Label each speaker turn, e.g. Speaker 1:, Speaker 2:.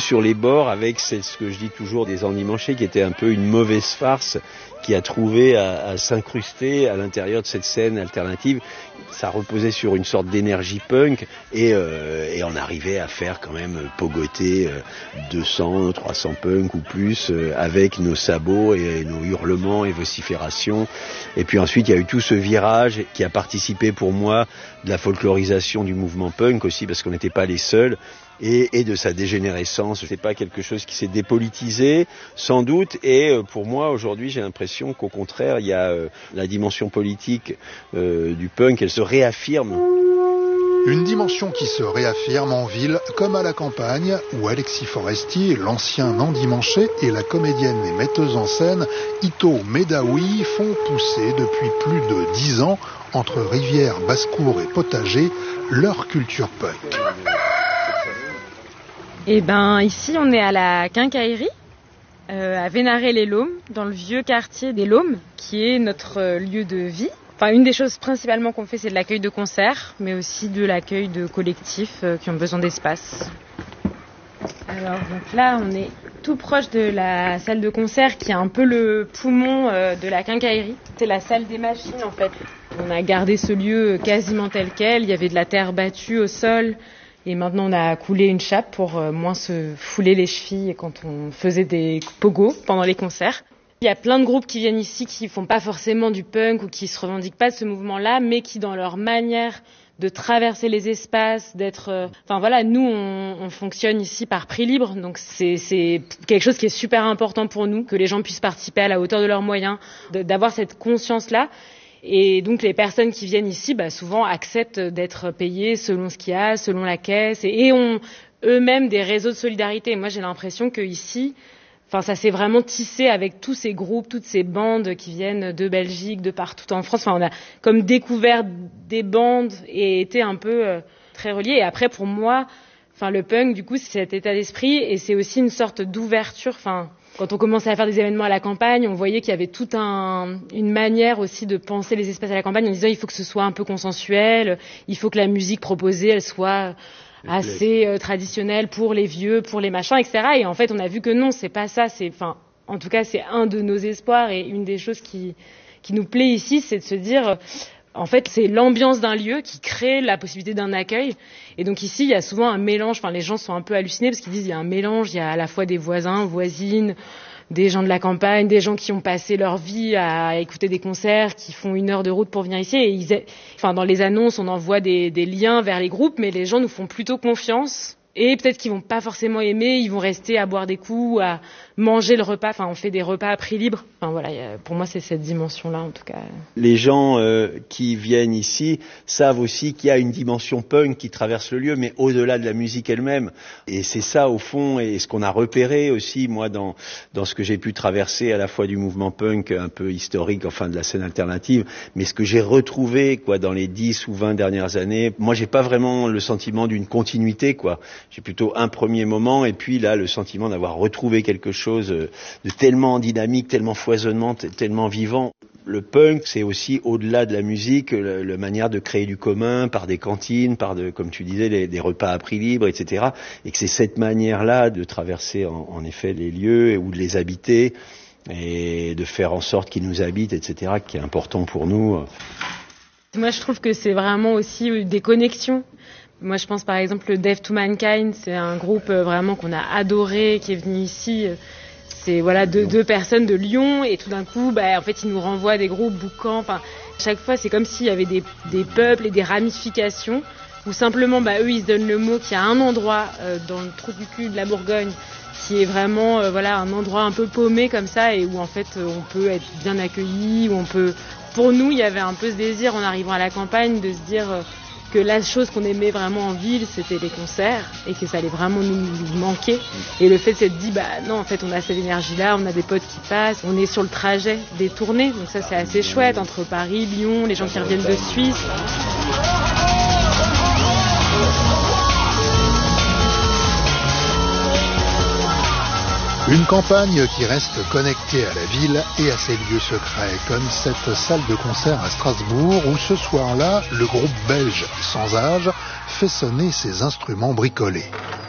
Speaker 1: sur les bords avec ce que je dis toujours des endimanchés qui était un peu une mauvaise farce qui a trouvé à s'incruster à l'intérieur de cette scène alternative. Ça reposait sur une sorte d'énergie punk et on arrivait à faire quand même pogoter 200, 300 punks ou plus avec nos sabots et nos hurlements et vociférations. Et puis ensuite il y a eu tout ce virage qui a participé pour moi de la folklorisation du mouvement punk aussi parce qu'on n'était pas les seuls. Et de sa dégénérescence. C'est pas quelque chose qui s'est dépolitisé, sans doute. Et pour moi, aujourd'hui, j'ai l'impression qu'au contraire, il y a la dimension politique du punk, elle se réaffirme.
Speaker 2: Une dimension qui se réaffirme en ville comme à la campagne, où Alexis Forestier, l'ancien endimanché, et la comédienne et metteuse en scène Ito Medaoui font pousser depuis plus de 10 ans, entre Rivière, Basse-Cour et Potager, leur culture punk.
Speaker 3: Eh ben, ici, on est à la Quincaillerie, à Vénaré-les-Laumes, dans le vieux quartier des Laumes, qui est notre lieu de vie. Enfin, une des choses principalement qu'on fait, c'est de l'accueil de concerts, mais aussi de l'accueil de collectifs qui ont besoin d'espace. Alors, donc là, on est tout proche de la salle de concert, qui est un peu le poumon de la Quincaillerie. C'est la salle des machines, en fait. On a gardé ce lieu quasiment tel quel. Il y avait de la terre battue au sol. Et maintenant, on a coulé une chape pour moins se fouler les chevilles quand on faisait des pogos pendant les concerts. Il y a plein de groupes qui viennent ici qui font pas forcément du punk ou qui se revendiquent pas de ce mouvement-là, mais qui, dans leur manière de traverser les espaces, d'être... Enfin voilà, nous, on fonctionne ici par prix libre, donc c'est quelque chose qui est super important pour nous, que les gens puissent participer à la hauteur de leurs moyens, d'avoir cette conscience-là. Et donc les personnes qui viennent ici, souvent acceptent d'être payées selon ce qu'il y a, selon la caisse, et ont eux-mêmes des réseaux de solidarité. Moi, j'ai l'impression que ici, ça s'est vraiment tissé avec tous ces groupes, toutes ces bandes qui viennent de Belgique, de partout en France. On a comme découvert des bandes et été un peu très reliés. Et après, pour moi, le punk, du coup, c'est cet état d'esprit et c'est aussi une sorte d'ouverture. Quand on commençait à faire des événements à la campagne, on voyait qu'il y avait toute une manière aussi de penser les espaces à la campagne en disant il faut que ce soit un peu consensuel, il faut que la musique proposée elle soit assez traditionnelle pour les vieux, pour les machins, etc. Et en fait, on a vu que non, c'est pas ça. En tout cas, c'est un de nos espoirs et une des choses qui nous plaît ici, c'est de se dire en fait, c'est l'ambiance d'un lieu qui crée la possibilité d'un accueil. Et donc ici, il y a souvent un mélange. Les gens sont un peu hallucinés parce qu'ils disent il y a un mélange. Il y a à la fois des voisins, voisines, des gens de la campagne, des gens qui ont passé leur vie à écouter des concerts, qui font 1 heure de route pour venir ici. Et dans les annonces, on envoie des liens vers les groupes, mais les gens nous font plutôt confiance. Et peut-être qu'ils vont pas forcément aimer, ils vont rester à boire des coups, à manger le repas. On fait des repas à prix libre. Pour moi, c'est cette dimension-là, en tout cas.
Speaker 1: Les gens qui viennent ici savent aussi qu'il y a une dimension punk qui traverse le lieu, mais au-delà de la musique elle-même. Et c'est ça, au fond, et ce qu'on a repéré aussi, moi, dans ce que j'ai pu traverser à la fois du mouvement punk un peu historique, de la scène alternative, mais ce que j'ai retrouvé, dans les 10 ou 20 dernières années. Moi, j'ai pas vraiment le sentiment d'une continuité, J'ai plutôt un premier moment, et puis là, le sentiment d'avoir retrouvé quelque chose de tellement dynamique, tellement foisonnant, tellement vivant. Le punk, c'est aussi, au-delà de la musique, la manière de créer du commun par des cantines, comme tu disais, des repas à prix libre, etc. Et que c'est cette manière-là de traverser, en effet, les lieux ou de les habiter et de faire en sorte qu'ils nous habitent, etc., qui est important pour nous.
Speaker 3: Moi, je trouve que c'est vraiment aussi des connexions. Moi, je pense par exemple le Deaf to Mankind, c'est un groupe vraiment qu'on a adoré, qui est venu ici. C'est deux personnes de Lyon et tout d'un coup, en fait, ils nous renvoient des groupes boucans. Chaque fois, c'est comme s'il y avait des peuples et des ramifications où simplement, eux, ils se donnent le mot qu'il y a un endroit dans le trou du cul de la Bourgogne qui est vraiment, un endroit un peu paumé comme ça et où en fait, on peut être bien accueilli, où on peut. Pour nous, il y avait un peu ce désir en arrivant à la campagne de se dire que la chose qu'on aimait vraiment en ville, c'était les concerts et que ça allait vraiment nous manquer. Et le fait de s'être dit, non, en fait, on a cette énergie-là, on a des potes qui passent, on est sur le trajet des tournées. Donc ça, c'est assez chouette entre Paris, Lyon, les gens qui reviennent de Suisse.
Speaker 2: Une campagne qui reste connectée à la ville et à ses lieux secrets, comme cette salle de concert à Strasbourg où ce soir-là, le groupe belge Sans Âge fait sonner ses instruments bricolés.